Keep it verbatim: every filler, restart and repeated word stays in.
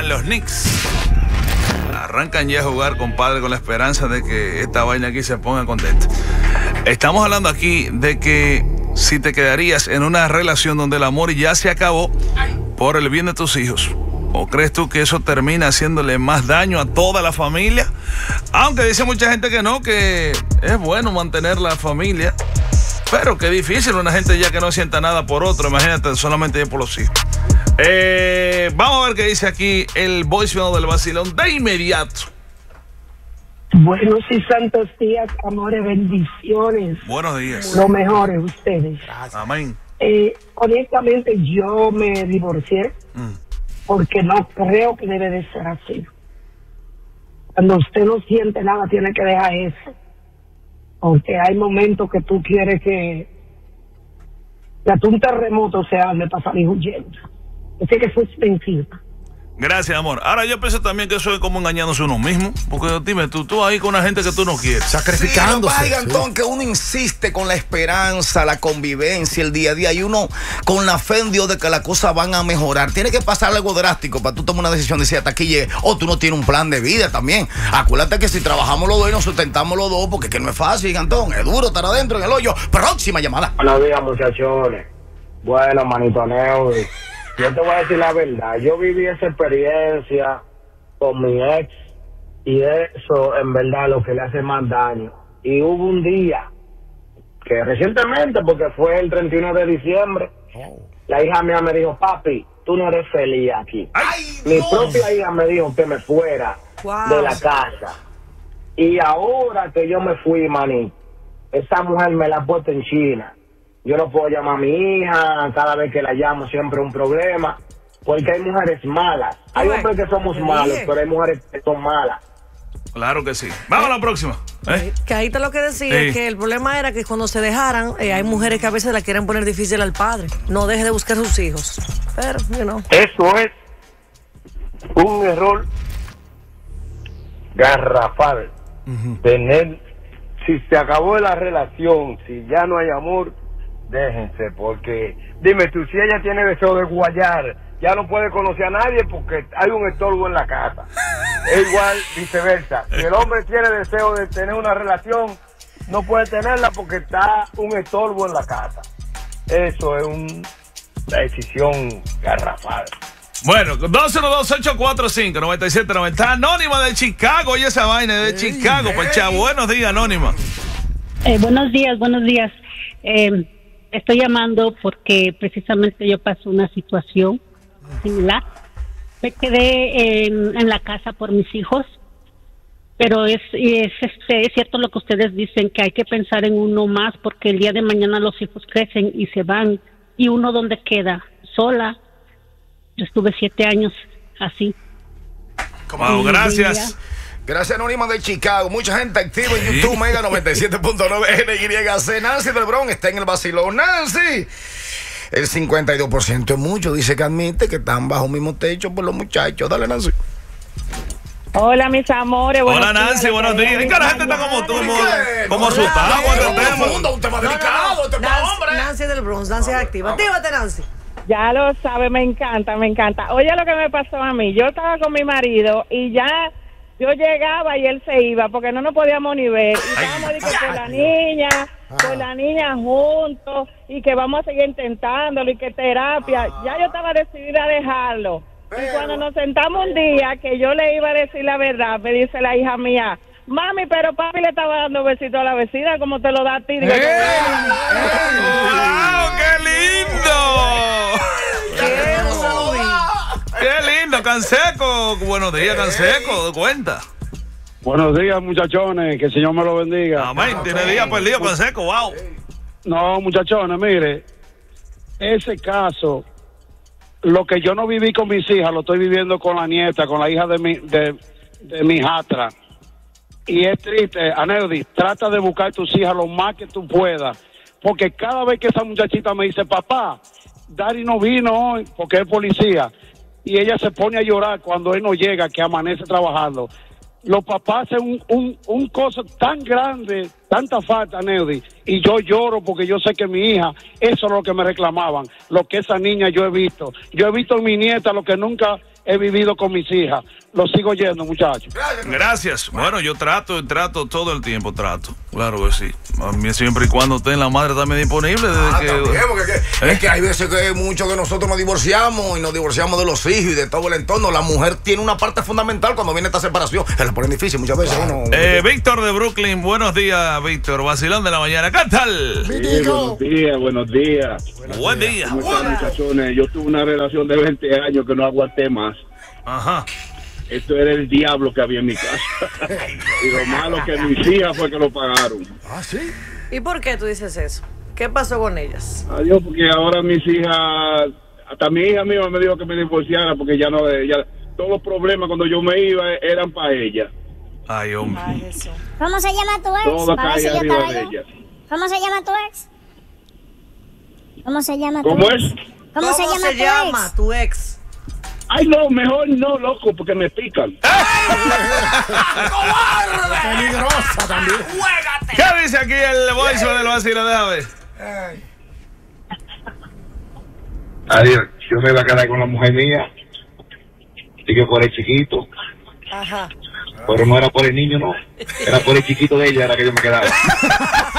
los Knicks. Arrancan ya a jugar, compadre, con la esperanza de que esta vaina aquí se ponga contenta. Estamos hablando aquí de que si te quedarías en una relación donde el amor ya se acabó por el bien de tus hijos, ¿o crees tú que eso termina haciéndole más daño a toda la familia? Aunque dice mucha gente que no, que es bueno mantener la familia, pero qué difícil una gente ya que no sienta nada por otro, imagínate solamente por los hijos. Eh, vamos a ver qué dice aquí el voicemail del vacilón de inmediato. Buenos y santos días, amores, bendiciones. Buenos días. Lo mejor es ustedes. Amén. Eh, honestamente, yo me divorcié mm. porque no creo que debe de ser así. Cuando usted no siente nada, tiene que dejar eso. Porque hay momentos que tú quieres que, que a tu un terremoto se arme para salir huyendo. Así que fue expensiva. Gracias, amor. Ahora yo pienso también que eso es como engañándose uno mismo. Porque dime, tú, tú ahí con una gente que tú no quieres. Sacrificándose. Sí, no, Antón, que uno insiste con la esperanza, la convivencia, el día a día. Y uno con la fe en Dios de que las cosas van a mejorar. Tiene que pasar algo drástico para tú tomar una decisión de decir hasta aquí llegue. O tú no tienes un plan de vida también. Acuérdate que si trabajamos los dos y nos sustentamos los dos, porque que no es fácil, Antón. Es duro estar adentro en el hoyo. Próxima llamada. Buenos días, muchachones. Bueno, manito Neudi. Yo te voy a decir la verdad, yo viví esa experiencia con mi ex y eso en verdad lo que le hace más daño. Y hubo un día que recientemente, porque fue el treinta y uno de diciembre, oh. la hija mía me dijo, papi, tú no eres feliz aquí. Ay, mi Dios. propia hija me dijo que me fuera wow. de la casa. Y ahora que yo me fui, maní, esa mujer me la ha puesto en China. Yo no puedo llamar a mi hija, cada vez que la llamo siempre es un problema, porque hay mujeres malas. Hay bueno, hombres que somos malos, bien. pero hay mujeres que son malas. Claro que sí. Vamos a la próxima. ¿Eh? Que ahí te lo que decía, sí. que el problema era que cuando se dejaran, eh, hay mujeres que a veces la quieren poner difícil al padre. No deje de buscar a sus hijos. Pero, you know. Eso es un error garrafal. Uh-huh. Tener, si se acabó la relación, si ya no hay amor, déjense, porque dime tú, si ella tiene deseo de guayar, ya no puede conocer a nadie porque hay un estorbo en la casa. Es igual viceversa. Si el hombre tiene deseo de tener una relación, no puede tenerla porque está un estorbo en la casa. Eso es una decisión garrafal. Bueno, dos cero dos, ocho cuatro cinco, nueve siete nueve cero. Anónima de Chicago, oye esa vaina de Chicago, pues chavo. Buenos días, Anónima. Eh, buenos días, buenos días. Eh, Estoy llamando porque precisamente yo pasé una situación similar. Me quedé en, en la casa por mis hijos, pero es, es, este, es cierto lo que ustedes dicen, que hay que pensar en uno más porque el día de mañana los hijos crecen y se van. ¿Y uno dónde queda? Sola. Yo estuve siete años así. Wow, gracias. Gracias, Anónima de Chicago. Mucha gente activa en YouTube, Mega noventa y siete punto nueve N Y C. Nancy del Bronx está en el vacilón. Nancy, el cincuenta y dos por ciento es mucho. Dice que admite que están bajo el mismo techo por los muchachos. Dale, Nancy. Hola, mis amores. Hola, Nancy, días, buenos días. Es que la gente está como tú, como, como asustada con el tema. Un tema delicado, este Nancy, hombre. Nancy del Bronx, Nancy activa. Actívate, Nancy. Ya lo sabe, me encanta, me encanta. Oye lo que me pasó a mí. Yo estaba con mi marido y ya yo llegaba y él se iba porque no nos podíamos ni ver. Y estábamos diciendo con la niña, con la niña juntos y que vamos a seguir intentándolo y que terapia. Ya yo estaba decidida a dejarlo. Y cuando nos sentamos un día que yo le iba a decir la verdad, me dice la hija mía, mami, pero papi le estaba dando besitos a la vecina como te lo da a ti. Digo, ¡Eh! ¡Wow, qué lindo! ¡Qué lindo, Canseco! Buenos días, Canseco, cuenta. Buenos días, muchachones, que el Señor me lo bendiga. Amén, tiene día perdido, Canseco, wow. No, muchachones, mire, ese caso, lo que yo no viví con mis hijas, lo estoy viviendo con la nieta, con la hija de mi, de, de mi hijastra. Y es triste, Aneudi, trata de buscar a tus hijas lo más que tú puedas, porque cada vez que esa muchachita me dice, papá, Dari no vino hoy porque es policía, y ella se pone a llorar cuando él no llega, que amanece trabajando. Los papás hacen un, un, un cosa tan grande, tanta falta, Neudi, y yo lloro porque yo sé que mi hija, eso es lo que me reclamaban, lo que esa niña yo he visto. Yo he visto en mi nieta lo que nunca he vivido con mis hijas. Lo sigo yendo, muchachos. Gracias. Bueno, yo trato, trato todo el tiempo, trato. Claro que sí. A mí siempre y cuando esté la madre también disponible. Desde Ah, que, también, porque es que, ¿Eh? es que hay veces que muchos de nosotros nos divorciamos y nos divorciamos de los hijos y de todo el entorno. La mujer tiene una parte fundamental cuando viene esta separación. Se la pone difícil muchas veces. Uno, Eh, Víctor de Brooklyn, buenos días, Víctor. Vacilón de la mañana. ¿Qué tal? Sí, buenos días, buenos días. Buen día. ¿Cómo están, muchachones? Yo tuve una relación de veinte años que no aguanté más. Ajá. Esto era el diablo que había en mi casa. Y lo malo que mis hijas fue que lo pagaron. Ah, sí. ¿Y por qué tú dices eso? ¿Qué pasó con ellas? Adiós, porque ahora mis hijas, hasta mi hija misma me dijo que me divorciara porque ya no, ya, todos los problemas cuando yo me iba eran para ella. Ay, hombre. Ay, eso. ¿Cómo se llama tu ex? Todo Para ver si caía yo arriba estaba de yo. ella. ¿Cómo se llama tu ex? ¿Cómo se llama tu ¿Cómo ex? es? ¿Cómo, ¿Cómo se llama se tu llama ex? tu ex? Ay, no, mejor no, loco, porque me pican. Peligrosa también. ¿Qué dice aquí el voice del vacilo? Déjame ver. Adiós, yo me iba a quedar con la mujer mía. Y que por el chiquito. Ajá. Pero no era por el niño, no. Era por el chiquito de ella, era que yo me quedaba.